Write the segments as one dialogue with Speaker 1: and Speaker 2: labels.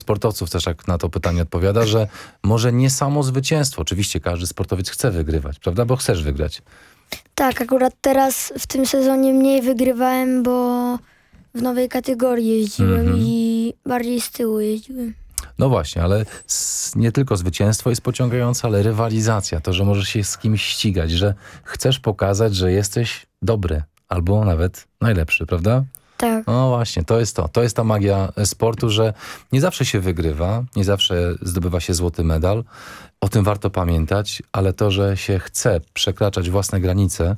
Speaker 1: sportowców też jak na to pytanie odpowiada, że może nie samo zwycięstwo. Oczywiście każdy sportowiec chce wygrywać, prawda? Bo chcesz wygrać.
Speaker 2: Tak, akurat teraz w tym sezonie mniej wygrywałem, bo w nowej kategorii jeździłem i bardziej z tyłu jeździłem.
Speaker 1: No właśnie, ale nie tylko zwycięstwo jest pociągające, ale rywalizacja. To, że możesz się z kimś ścigać, że chcesz pokazać, że jesteś dobry albo nawet najlepszy, prawda?
Speaker 2: Tak.
Speaker 1: No właśnie, to jest to. To jest ta magia sportu, że nie zawsze się wygrywa, nie zawsze zdobywa się złoty medal. O tym warto pamiętać, ale to, że się chce przekraczać własne granice,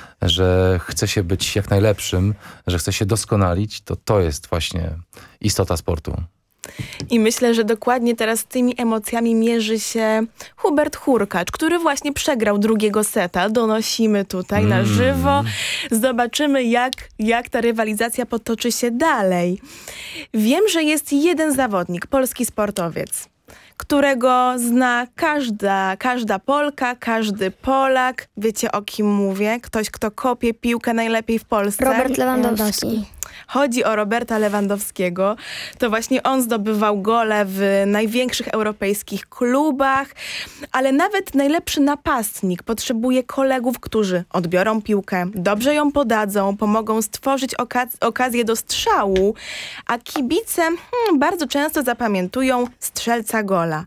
Speaker 1: że chce się być jak najlepszym, że chce się doskonalić, to jest właśnie istota sportu.
Speaker 3: I myślę, że dokładnie teraz tymi emocjami mierzy się Hubert Hurkacz, który właśnie przegrał drugiego seta. Donosimy tutaj na żywo. Zobaczymy, jak ta rywalizacja potoczy się dalej. Wiem, że jest jeden zawodnik, polski sportowiec, którego zna każda Polka, każdy Polak. Wiecie, o kim mówię? Ktoś, kto kopie piłkę najlepiej w Polsce.
Speaker 2: Robert Lewandowski.
Speaker 3: Chodzi o Roberta Lewandowskiego. To właśnie on zdobywał gole w największych europejskich klubach, ale nawet najlepszy napastnik potrzebuje kolegów, którzy odbiorą piłkę, dobrze ją podadzą, pomogą stworzyć okazję do strzału, a kibice bardzo często zapamiętują strzelca gola.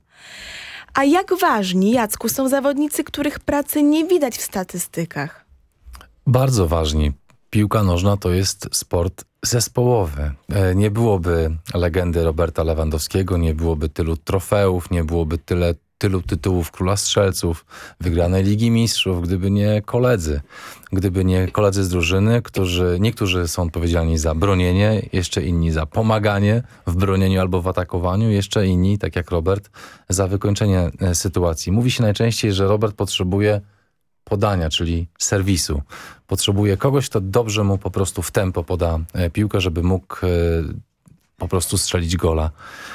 Speaker 3: A jak ważni, Jacku, są zawodnicy, których pracy nie widać w statystykach?
Speaker 1: Bardzo ważni. Piłka nożna to jest sport zespołowy. Nie byłoby legendy Roberta Lewandowskiego, nie byłoby tylu trofeów, nie byłoby tylu tytułów Króla Strzelców, wygranej Ligi Mistrzów, gdyby nie koledzy. Gdyby nie koledzy z drużyny, niektórzy są odpowiedzialni za bronienie, jeszcze inni za pomaganie w bronieniu albo w atakowaniu, jeszcze inni, tak jak Robert, za wykończenie sytuacji. Mówi się najczęściej, że Robert potrzebuje podania, czyli serwisu. Potrzebuje kogoś, kto dobrze mu po prostu w tempo poda piłkę, żeby mógł po prostu strzelić gola.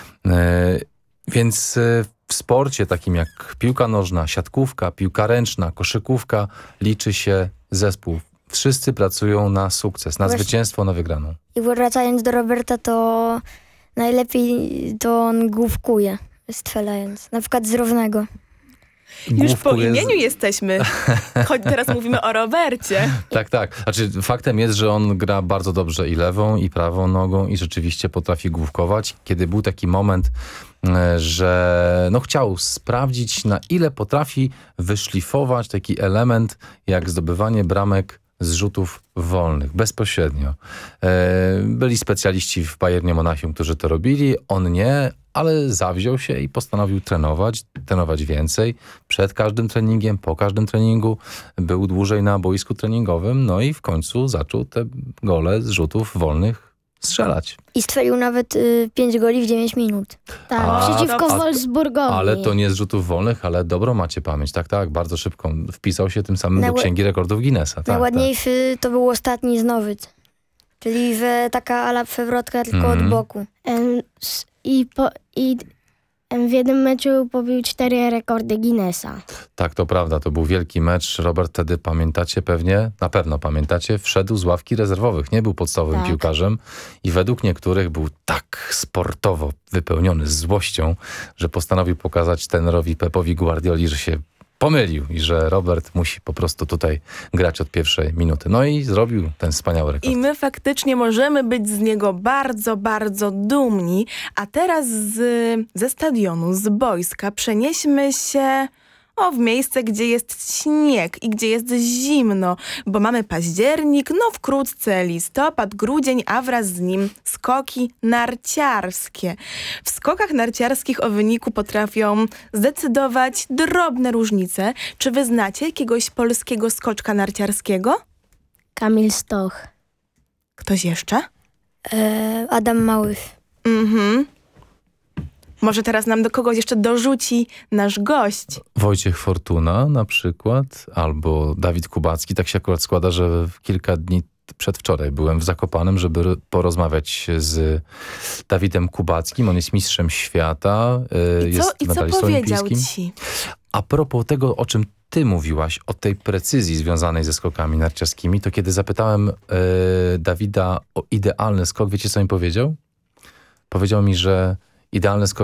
Speaker 1: Więc w sporcie takim jak piłka nożna, siatkówka, piłka ręczna, koszykówka liczy się zespół. Wszyscy pracują na sukces, na zwycięstwo, na wygraną.
Speaker 2: I wracając do Roberta, to najlepiej to on główkuje, strzelając. Na przykład z równego.
Speaker 3: Już po imieniu jesteśmy, choć teraz mówimy o Robercie.
Speaker 1: Tak. Znaczy, faktem jest, że on gra bardzo dobrze i lewą, i prawą nogą i rzeczywiście potrafi główkować. Kiedy był taki moment, że chciał sprawdzić, na ile potrafi wyszlifować taki element jak zdobywanie bramek z rzutów wolnych, bezpośrednio. Byli specjaliści w Bayernie Monachium, którzy to robili, on nie, ale zawziął się i postanowił trenować więcej. Przed każdym treningiem, po każdym treningu był dłużej na boisku treningowym, no i w końcu zaczął te gole z rzutów wolnych strzelać.
Speaker 2: I strzelił nawet 5 goli w 9 minut.
Speaker 4: Tak, przeciwko Wolfsburgowi.
Speaker 1: Ale to nie z rzutów wolnych, ale dobrą macie pamięć. Tak, bardzo szybko. Wpisał się tym samym do Księgi Rekordów Guinnessa.
Speaker 2: Najładniejszy to był ostatni z Nowyc. Czyli że taka ala przewrotka tylko od boku.
Speaker 4: I w jednym meczu pobił 4 rekordy Guinnessa.
Speaker 1: Tak, to prawda. To był wielki mecz. Robert wtedy, pamiętacie pewnie, na pewno pamiętacie, wszedł z ławki rezerwowych. Nie był podstawowym piłkarzem i według niektórych był tak sportowo wypełniony złością, że postanowił pokazać trenerowi Pepowi Guardioli, że się pomylił i że Robert musi po prostu tutaj grać od pierwszej minuty. No i zrobił ten wspaniały rekord.
Speaker 3: I my faktycznie możemy być z niego bardzo, bardzo dumni. A teraz ze stadionu, z boiska przenieśmy się w miejsce, gdzie jest śnieg i gdzie jest zimno, bo mamy październik, wkrótce listopad, grudzień, a wraz z nim skoki narciarskie. W skokach narciarskich o wyniku potrafią zdecydować drobne różnice. Czy wy znacie jakiegoś polskiego skoczka narciarskiego?
Speaker 4: Kamil Stoch.
Speaker 3: Ktoś jeszcze?
Speaker 2: Adam Małysz.
Speaker 3: Może teraz nam do kogoś jeszcze dorzuci nasz gość.
Speaker 1: Wojciech Fortuna na przykład, albo Dawid Kubacki. Tak się akurat składa, że kilka dni przedwczoraj byłem w Zakopanem, żeby porozmawiać z Dawidem Kubackim. On jest mistrzem świata, jest medalistą olimpijskim.
Speaker 3: Ci?
Speaker 1: A propos tego, o czym ty mówiłaś, o tej precyzji związanej ze skokami narciarskimi, to kiedy zapytałem Dawida o idealny skok, wiecie co mi powiedział? Powiedział mi, że idealny skok